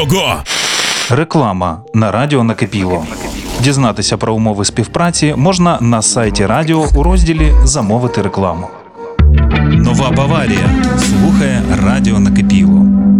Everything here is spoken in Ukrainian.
Ого! Реклама на радіо Накипіло. Дізнатися про умови співпраці можна на сайті радіо у розділі «Замовити рекламу». Нова Баварія слухає радіо Накипіло.